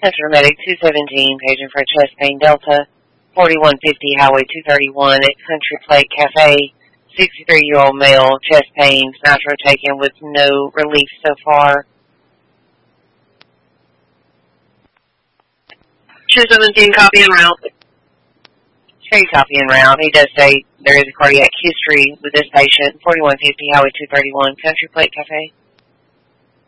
Central Medic 217, paging for chest pain Delta, 4150 Highway 231 at Country Plate Cafe, 63-year-old male, chest pains, nitro taken with no relief so far. 217, copy en route. Sure, copy en route. He does say there is a cardiac history with this patient, 4150 Highway 231, Country Plate Cafe.